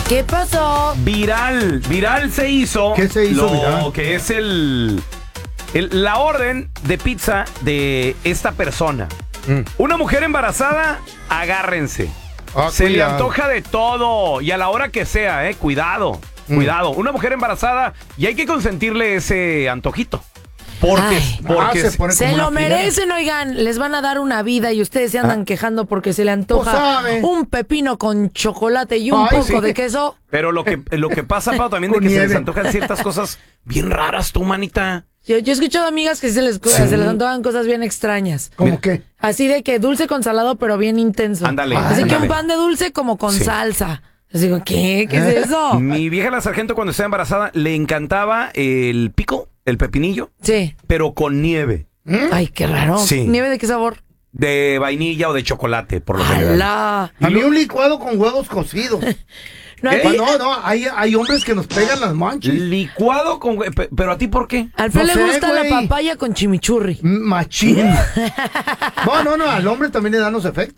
¿Qué pasó? Viral se hizo. ¿Qué se hizo viral? Lo que es la orden de pizza de esta persona. Una mujer embarazada, agárrense. Se le antoja de todo y a la hora que sea, cuidado. Una mujer embarazada y hay que consentirle ese antojito. Porque se lo merecen, oigan. Les van a dar una vida y ustedes se andan quejando porque se le antoja un pepino con chocolate y un poco de queso. Pero lo que pasa, Pau, también de que se les antojan ciertas cosas bien raras, tú, manita. Yo he escuchado amigas que se les antojan cosas bien extrañas. ¿Cómo qué? Así de que dulce con salado, pero bien intenso. Ándale. Así que un pan de dulce como con salsa. Así digo, ¿qué es eso? Mi vieja la sargento cuando estaba embarazada le encantaba el pico, el pepinillo. Sí. Pero con nieve. Ay, qué raro. Sí. ¿Nieve de qué sabor? De vainilla o de chocolate, por lo general. A mí un licuado con huevos cocidos. No, hay hombres que nos pegan las manchas. Licuado con... ¿Pero a ti por qué? Al Fred le gusta la papaya con chimichurri. Machín. No, al hombre también le dan los efectos.